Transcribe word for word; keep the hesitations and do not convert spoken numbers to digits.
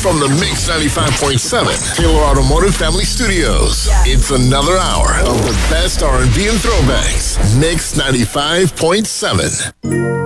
from the Mix ninety-five point seven Taylor Automotive Family Studios. It's another hour of the best R and B and throwbacks. Mix ninety-five point seven.